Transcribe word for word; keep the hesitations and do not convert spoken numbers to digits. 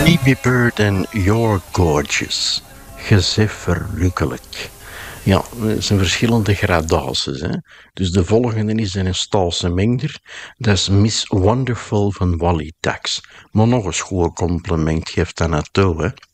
Baby Bird en You're Gorgeous. Je zit verrukkelijk. Ja, het zijn verschillende gradaties. Hè? Dus de volgende is een Stalse mengder. Dat is Miss Wonderful van Wally Tax. Maar nog een schoon compliment geeft dat naartoe. Hè?